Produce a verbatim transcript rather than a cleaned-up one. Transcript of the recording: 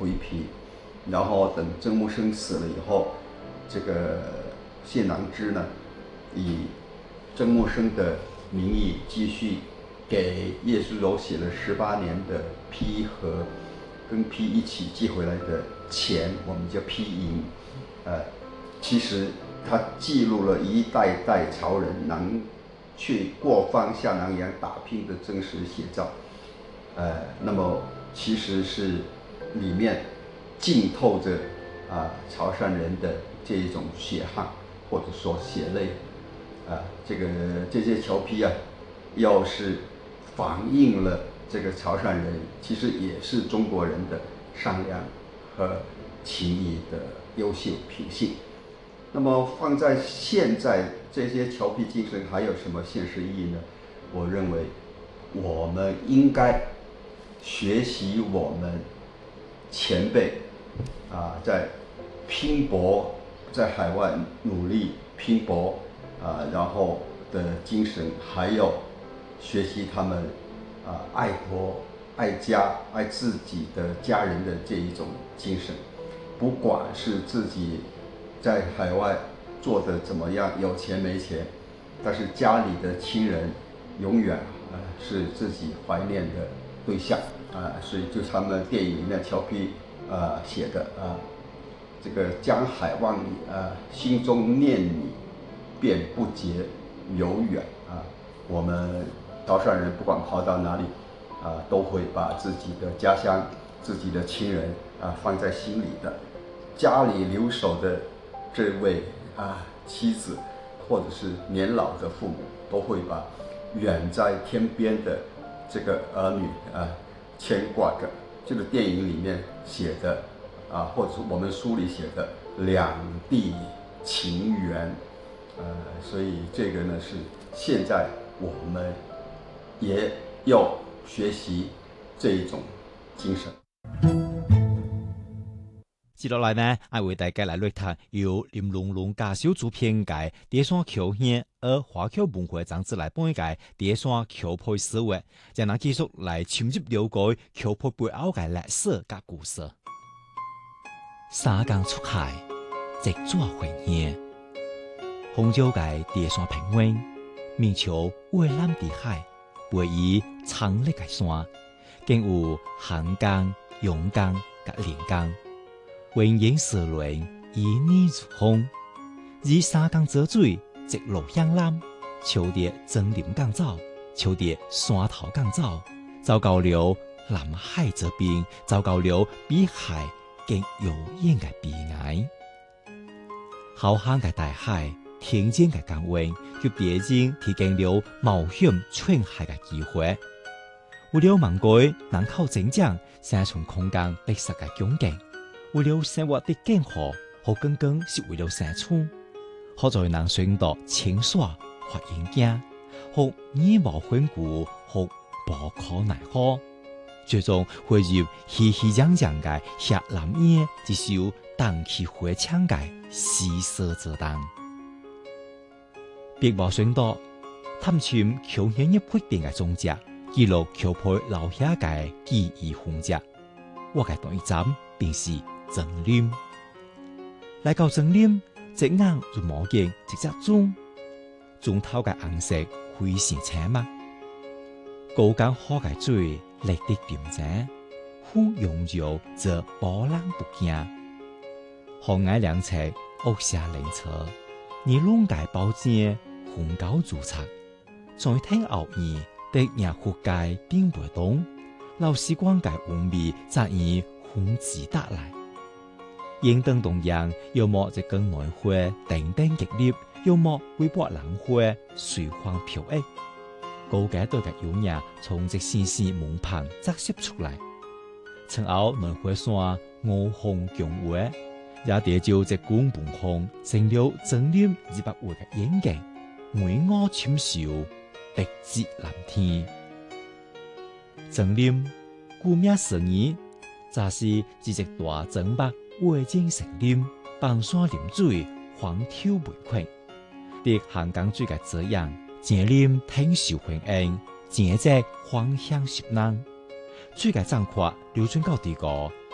回批，然后等曾木生死了以后，这个谢囊之呢，以曾木生的名义继续给叶世柔写了十八年的批和跟批一起寄回来的钱，我们叫批银，呃，其实它记录了一代代潮人能去过放下南洋打拼的真实写照，呃，那么其实是里面浸透着啊、呃、潮汕人的这一种血汗或者说血泪，啊、呃，这个这些侨批啊，要是反映了这个潮汕人其实也是中国人的善良和情谊的优秀品性。那么放在现在，这些侨批精神还有什么现实意义呢？我认为我们应该学习我们前辈啊，在拼搏，在海外努力拼搏啊，然后的精神，还有学习他们啊爱国、爱家、爱自己的家人的这一种精神。不管是自己在海外做的怎么样，有钱没钱，但是家里的亲人永远啊是自己怀念的对象啊，所以就是他们电影里面侨批啊写的啊，这个江海万里啊，心中念你便不觉遥远啊。我们潮汕人不管跑到哪里啊，都会把自己的家乡、自己的亲人啊放在心里的。家里留守的这位啊妻子，或者是年老的父母，都会把远在天边的这个儿女啊牵挂着。这个电影里面写的啊，或者是我们书里写的两地情缘，呃，所以这个呢是现在我们也要学习这一种精神。 接落来呢，我为大家来阅读由林龙龙教授主编嘅《第三侨县而华侨文化长子来帮嘅《第三侨配思维》，将咱继续来深入了解侨配背後嘅歷史甲故事。三更出海，直抓回現。紅礁嘅第三平原，面朝蔚藍的海，背以長烈嘅山，更有寒江、陽江甲連江。雲影四輪，以你如風。以三江澤水，直落向南，朝着曾林港走，朝着山頭港走，走到了南海這邊，走到了比海更遙遠嘅彼岸。浩瀚嘅大海，天間嘅港灣，給別人提供了冒險穿海嘅機會。為了芒果人口增長，生存空間逼實嘅窘境。為了生活的更好，好更更是為了生存。好在能選擇清爽或嚴謹，或義無反顧，或無可奈何。最終匯入熙熙攘攘嘅下南夜，一首蕩氣迴腸嘅詩社之當。別無選擇，探尋僑縣一決定嘅蹤跡，記錄僑配留下嘅記憶痕跡。我嘅第一站便是曾林。來到曾林，隻眼就望見一隻鐘，鐘頭嘅顏色非常青密，高江河嘅水綠得平靜，風擁有則波浪不驚。河岸兩側屋下靈車，而龍界寶劍風高築策，在天後面的日闊界並不動，老時光界烏味則以風自得來。應當同樣，要麼就更內花定定激烈，要麼微波冷花隨風飄逸。高階對嘅優雅從這絲絲門旁折射出來，曾後內花山五紅強華，也地就這官本空成了曾林二百位嘅演技，每我深受敵節藍天。曾林顧名思義，則是一隻大曾北畫景成林，傍山臨水，荒眺梅昆。啲行江水嘅遮陽，漸林挺受歡迎，漸隻芳香濕冷。水嘅壯闊流轉到地個